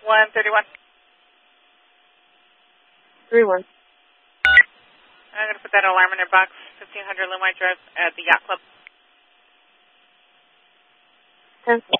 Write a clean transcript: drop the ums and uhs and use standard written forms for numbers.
131. 31. I'm going to put that alarm in their box, 1500 Lumai Drive at the Yacht Club. 10.